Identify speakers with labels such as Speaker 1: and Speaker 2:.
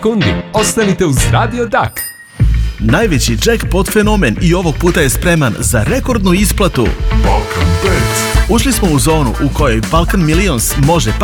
Speaker 1: Kundi, ostanite uz Radio Dak.
Speaker 2: Najveći jackpot fenomen i ovog puta je spreman za rekordnu isplatu.
Speaker 3: Balkan Bet.
Speaker 2: Ušli smo u zonu u kojoj Balkan Millions može